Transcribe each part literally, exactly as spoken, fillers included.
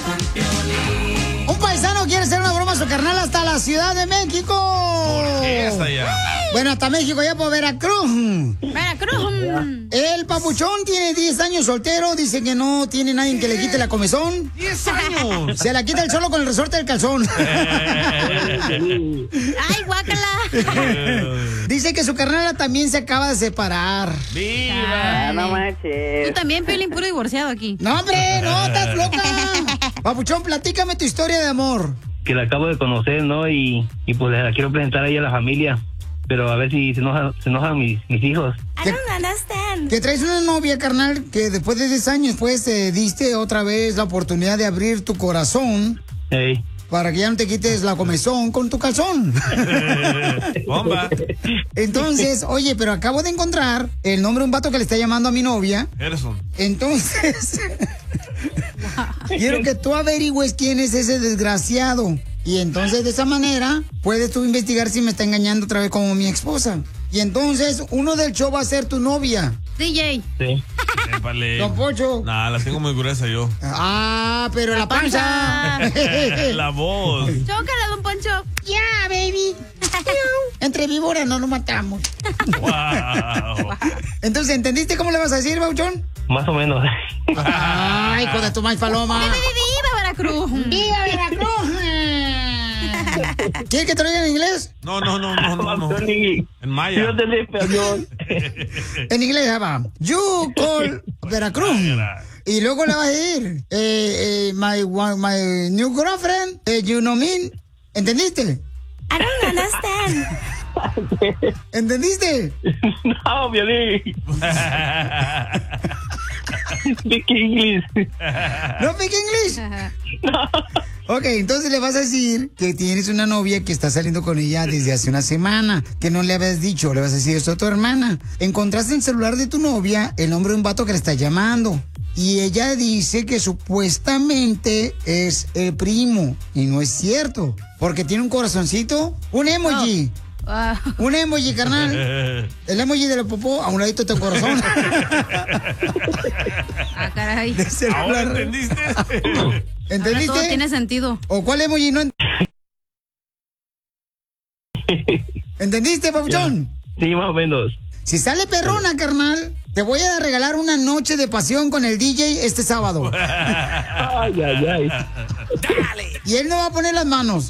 Un paisano quiere hacer una broma a su carnal hasta la Ciudad de México. ¿Por qué hasta allá? Bueno, hasta México, ya por Veracruz. Veracruz. El papuchón tiene diez años soltero. Dice que no tiene nadie que le quite la comezón. diez años. Se la quita el solo con el resorte del calzón. Ay, guácala. Dice que su carnala también se acaba de separar. ¡Viva! No manches. Tú también, Piolín, puro divorciado aquí. No, hombre, no, estás loca. Papuchón, platícame tu historia de amor. Que la acabo de conocer, ¿no? Y, y pues la quiero presentar ahí a la familia. Pero a ver si se enojan, se enojan mis, mis hijos. I don't understand. Que traes una novia, carnal, que después de diez años, pues, te diste otra vez la oportunidad de abrir tu corazón. Hey. Para que ya no te quites la comezón con tu calzón. Bomba. Entonces, oye, pero acabo de encontrar el nombre de un vato que le está llamando a mi novia. Gerson. Entonces, quiero que tú averigües quién es ese desgraciado. Y entonces, de esa manera, puedes tú investigar si me está engañando otra vez como mi esposa. Y entonces, uno del show va a ser tu novia. D J. Sí. Épale. Don Pocho. Nah, la tengo muy gruesa yo. Ah, pero la, la panza. panza. La voz. Chócala, don Poncho. Ya, yeah, baby. Entre víboras no nos matamos. Wow. Entonces, ¿entendiste cómo le vas a decir, Bauchón? Más o menos. Ay, hijo de tu maíz paloma. ¡Viva Veracruz! ¡Viva Veracruz! ¿Quieres que te lo diga en inglés? No, no, no, no, no, no. En maya. Yo te español. En inglés, ya va. You call Veracruz. Y luego le vas a decir, eh, eh, my, my new girlfriend, eh, you know me. ¿Entendiste? I don't understand. ¿Entendiste? No, Violín. Speak English. ¿No speak English? No. Ok, entonces le vas a decir que tienes una novia que está saliendo con ella desde hace una semana, que no le habías dicho, le vas a decir esto a tu hermana. Encontraste en el celular de tu novia el nombre de un vato que le está llamando. Y ella dice que supuestamente es el primo. Y no es cierto. Porque tiene un corazoncito, un emoji. Oh. Wow. Un emoji, carnal. El emoji de la popó a un ladito de tu corazón. Ah, caray. De celular. ¿Ahora entendiste? ¿Entendiste? Ahora todo tiene sentido. ¿O cuál emoji no? ¿Entendiste, papuchón? Sí, más o menos. Si sale perrona, carnal, te voy a regalar una noche de pasión con el D J este sábado. Ay, ay, ay. Dale. Y él no va a poner las manos.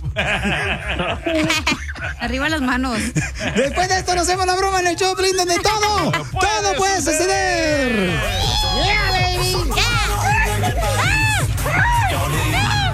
Arriba las manos. Después de esto nos hacemos la broma en el show, donde todo, todo puede suceder. Yeah,